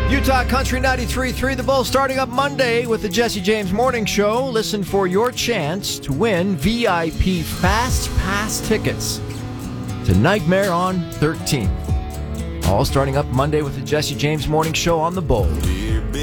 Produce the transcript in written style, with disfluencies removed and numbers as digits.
Utah Country 93.3, the Bull, starting up Monday with the Jesse James Morning Show. Listen for your chance to win VIP Fast Pass tickets to Nightmare on 13th. All starting up Monday with the Jesse James Morning Show on the Bull.